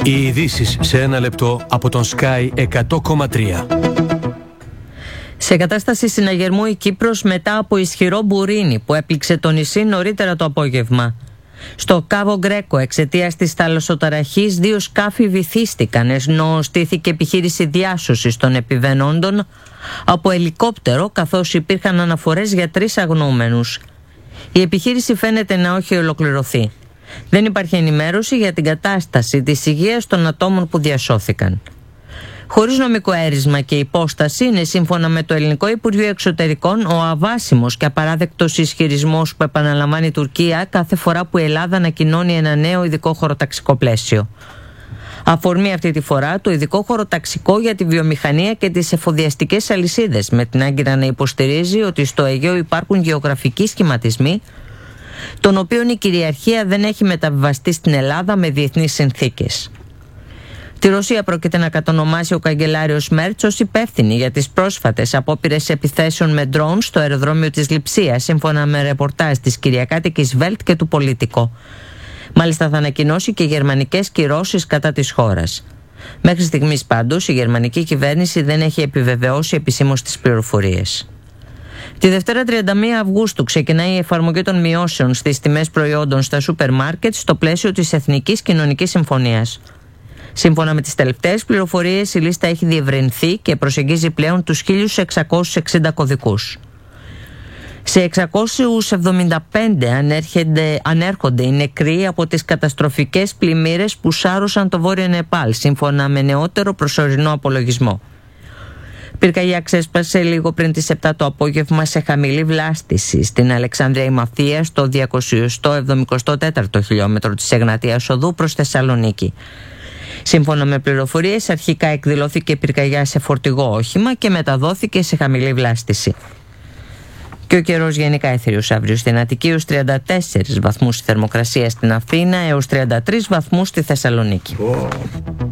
Οι ειδήσεις σε ένα λεπτό από τον Sky 100,3. Σε κατάσταση συναγερμού η Κύπρος μετά από ισχυρό μπουρίνι που έπληξε το νησί νωρίτερα το απόγευμα. Στο Κάβο Γκρέκο, εξαιτίας της θαλασσοταραχής, 2 σκάφη βυθίστηκαν, ενώ στήθηκε επιχείρηση διάσωσης των επιβαίνοντων από ελικόπτερο, καθώς υπήρχαν αναφορές για 3 αγνοούμενους. Η επιχείρηση φαίνεται να όχι ολοκληρωθεί. Δεν υπάρχει ενημέρωση για την κατάσταση της υγείας των ατόμων που διασώθηκαν. Χωρίς νομικό αίρισμα και υπόσταση, είναι σύμφωνα με το Ελληνικό Υπουργείο Εξωτερικών ο αβάσιμος και απαράδεκτος ισχυρισμός που επαναλαμβάνει η Τουρκία κάθε φορά που η Ελλάδα ανακοινώνει ένα νέο ειδικό χωροταξικό πλαίσιο. Αφορμή αυτή τη φορά το ειδικό χωροταξικό για τη βιομηχανία και τις εφοδιαστικές αλυσίδες, με την Άγκυρα να υποστηρίζει ότι στο Αιγαίο υπάρχουν γεωγραφικοί σχηματισμοί, των οποίων η κυριαρχία δεν έχει μεταβιβαστεί στην Ελλάδα με διεθνείς συνθήκες. Τη Ρωσία πρόκειται να κατονομάσει ο καγκελάριος Μέρτς ως υπεύθυνη για τις πρόσφατες απόπειρες επιθέσεων με ντρόουν στο αεροδρόμιο της Λειψίας, σύμφωνα με ρεπορτάζ της Κυριακάτικης Βέλτ και του Πολίτικο. Μάλιστα θα ανακοινώσει και γερμανικές κυρώσεις κατά της χώρας. Μέχρι στιγμής πάντως η γερμανική κυβέρνηση δεν έχει επιβεβαιώσει επισήμως τις πληροφορίες. Τη Δευτέρα 31 Αυγούστου ξεκινάει η εφαρμογή των μειώσεων στις τιμές προϊόντων στα σούπερ μάρκετ στο πλαίσιο της Εθνικής Κοινωνικής Συμφωνίας. Σύμφωνα με τις τελευταίες πληροφορίες, η λίστα έχει διευρυνθεί και προσεγγίζει πλέον τους 1.660 κωδικούς. Σε 675 ανέρχονται οι νεκροί από τις καταστροφικές πλημμύρες που σάρωσαν το Βόρειο Νεπάλ, σύμφωνα με νεότερο προσωρινό απολογισμό. Πυρκαγιά ξέσπασε λίγο πριν τις 7 το απόγευμα σε χαμηλή βλάστηση στην Αλεξάνδρεια η Μαθία, στο 274ο χιλιόμετρο της Εγνατίας Οδού προς Θεσσαλονίκη. Σύμφωνα με πληροφορίες, αρχικά εκδηλώθηκε πυρκαγιά σε φορτηγό όχημα και μεταδόθηκε σε χαμηλή βλάστηση. Και ο καιρός γενικά έθριος αύριο στην Αττική έως 34 βαθμούς η θερμοκρασία στην Αθήνα, έως 33 βαθμούς στη Θεσσαλονίκη.